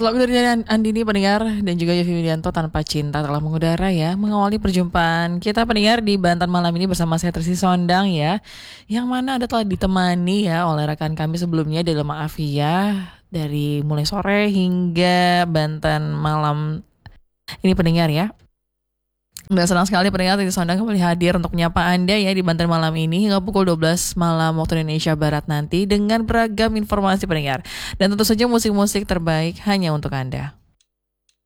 Lagu dari Andini pendengar dan juga Yofi Widianto Tanpa Cinta telah mengudara ya. Mengawali perjumpaan kita pendengar di Banten malam ini bersama saya Trisi Sondang ya. Yang mana ada telah ditemani ya oleh rekan kami sebelumnya di Lemah Afia. Dari mulai sore hingga Banten malam ini pendengar ya. Udah senang sekali pendengar Trisi Sondang kembali hadir untuk menyapa Anda ya di Banten malam ini hingga pukul 12 malam waktu Indonesia Barat nanti dengan beragam informasi pendengar. Dan tentu saja musik-musik terbaik hanya untuk Anda.